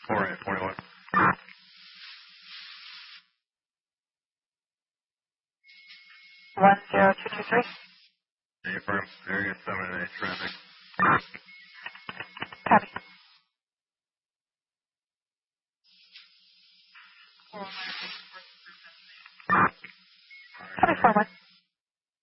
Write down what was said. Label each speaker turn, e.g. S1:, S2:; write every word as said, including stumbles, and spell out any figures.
S1: four eight twenty-one.
S2: one zero two two three.
S1: Affirm, area seven eight traffic.
S2: Copy. Copy four one.